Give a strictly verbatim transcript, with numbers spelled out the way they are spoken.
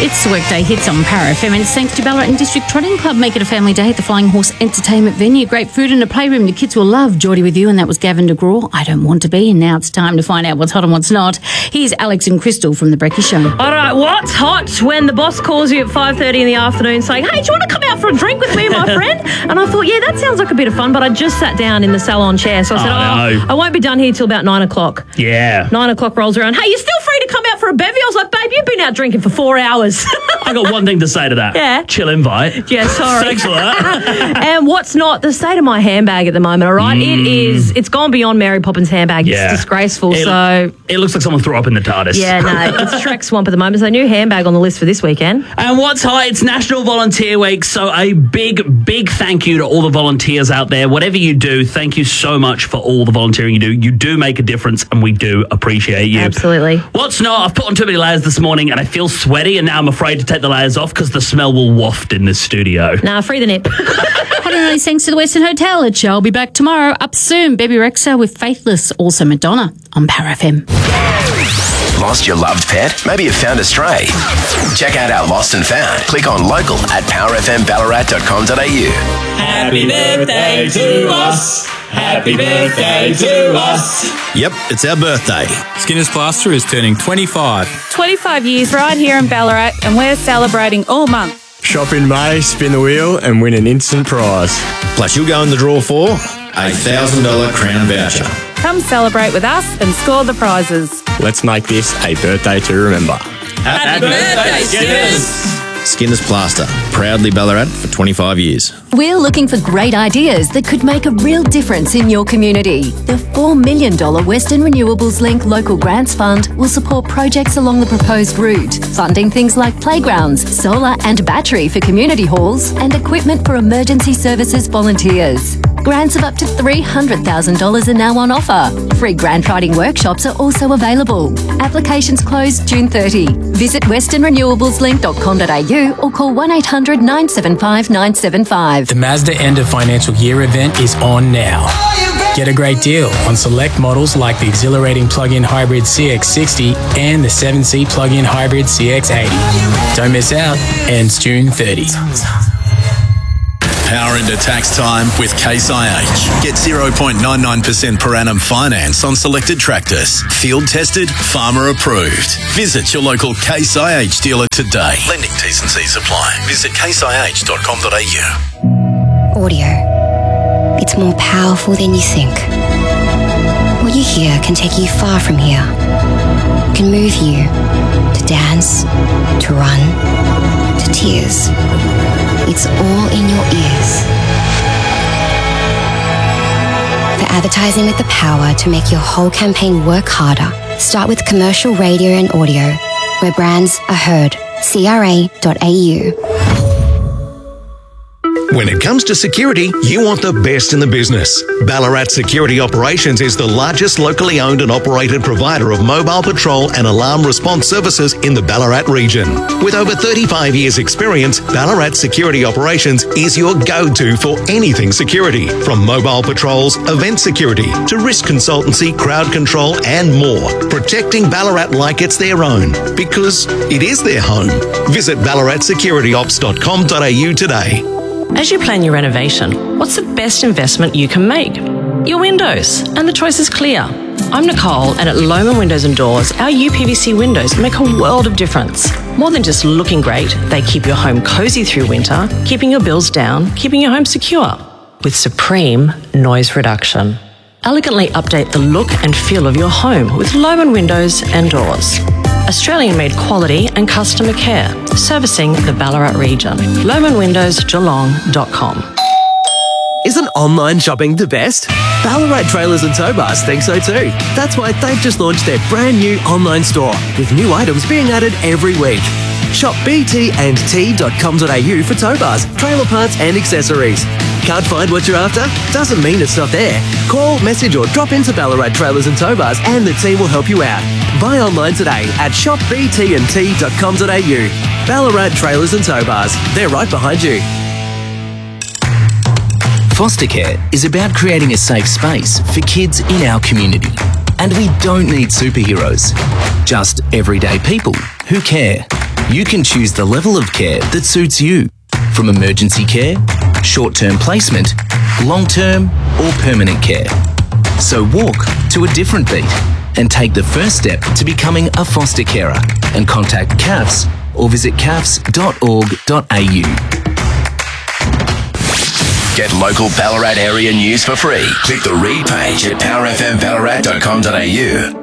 It's the Workday Hits on Power F M, and it's thanks to Ballarat and District Trotting Club. Make it a family day at the Flying Horse Entertainment Venue. Great food and a playroom the kids will love. Geordie with you, and that was Gavin DeGraw. I don't want to be, and now it's time to find out what's hot and what's not. Here's Alex and Crystal from The Brekkie Show. All right, what's hot when the boss calls you at five thirty in the afternoon saying, hey, do you want to come out for a drink with me and my friend? And I thought, yeah, that sounds like a bit of fun, but I just sat down in the salon chair, so I said, oh, oh no. I won't be done here till about nine o'clock. Yeah. Nine o'clock rolls around. Hey, you're still free to come out for a bevy? I was like, babe, you've been out drinking for four hours. I got one thing to say to that. Yeah. Chill invite. Yeah, sorry. Thanks for that. And what's not, the state of my handbag at the moment, all right? Mm. It is, it's gone beyond Mary Poppins' handbag. Yeah. It's disgraceful, it, so... It looks like someone threw up in the TARDIS. Yeah, no, it's Shrek Swamp at the moment. So new handbag on the list for this weekend. And what's hot? It's National Volunteer Week, so a big, big thank you to all the volunteers out there. Whatever you do, thank you so much for all the volunteering you do. You do make a difference, and we do appreciate you. Absolutely. What's not? I've put on too many layers this morning, and I feel sweaty, and now I'm afraid to take the layers off because the smell will waft in this studio. Nah, free the nip. I don't know, thanks to the Western Hotel. It shall be back tomorrow. Up soon, Bebe Rexha with Faithless. Also Madonna on Power F M. Lost your loved pet? Maybe you found a stray. Check out our Lost and Found. Click on local at power f m ballarat dot com dot a u. Happy birthday to us. Happy birthday to us. Yep, it's our birthday. Skinner's Plaster is turning twenty-five. twenty-five years right here in Ballarat, and we're celebrating all month. Shop in May, spin the wheel and win an instant prize. Plus, you'll go in the draw for a one thousand dollars Crown voucher. Come celebrate with us and score the prizes. Let's make this a birthday to remember. Happy, Happy birthday, Skinners! Skinner's Plaster, proudly Ballarat for twenty-five years. We're looking for great ideas that could make a real difference in your community. The four million dollars Western Renewables Link Local Grants Fund will support projects along the proposed route, funding things like playgrounds, solar and battery for community halls, and equipment for emergency services volunteers. Grants of up to three hundred thousand dollars are now on offer. Free grant writing workshops are also available. Applications close June thirtieth. Visit western renewables link dot com dot a u or call one eight hundred nine seven five nine seven five. The Mazda End of Financial Year event is on now. Get a great deal on select models like the exhilarating plug-in hybrid C X sixty and the seven-seat plug-in hybrid C X eighty. Don't miss out. Ends June thirtieth. Power into tax time with Case I H. Get zero point nine nine percent per annum finance on selected tractors. Field tested, farmer approved. Visit your local Case I H dealer today. Lending T's and C's apply. Visit case i h dot com dot a u. Audio. It's more powerful than you think. What you hear can take you far from here. It can move you to dance, to run, to tears. It's all in your ears. For advertising with the power to make your whole campaign work harder, start with commercial radio and audio, where brands are heard. c r a dot a u. When it comes to security, you want the best in the business. Ballarat Security Operations is the largest locally owned and operated provider of mobile patrol and alarm response services in the Ballarat region. With over thirty-five years experience, Ballarat Security Operations is your go-to for anything security, from mobile patrols, event security, to risk consultancy, crowd control and more. Protecting Ballarat like it's their own, because it is their home. Visit ballarat security ops dot com dot a u today. As you plan your renovation, what's the best investment you can make? Your windows, and the choice is clear. I'm Nicole, and at Lohmann Windows and Doors, our U P V C windows make a world of difference. More than just looking great, they keep your home cosy through winter, keeping your bills down, keeping your home secure, with supreme noise reduction. Elegantly update the look and feel of your home with Lohmann Windows and Doors. Australian-made quality and customer care, servicing the Ballarat region. lohmann windows geelong dot com. Isn't online shopping the best? Ballarat Trailers and Tow Bars think so too. That's why they've just launched their brand new online store, with new items being added every week. Shop b t and t dot com dot a u for tow bars, trailer parts and accessories. Can't find what you're after? Doesn't mean it's not there. Call, message or drop into Ballarat Trailers and Tow Bars and the team will help you out. Buy online today at shop b t and t dot com dot a u. Ballarat Trailers and Tow Bars. They're right behind you. Foster care is about creating a safe space for kids in our community. And we don't need superheroes, just everyday people who care. You can choose the level of care that suits you, from emergency care, short-term placement, long-term or permanent care. So walk to a different beat and take the first step to becoming a foster carer and contact C A F S or visit c a f s dot org dot a u. Get local Ballarat area news for free. Click the read page at power f m ballarat dot com dot a u.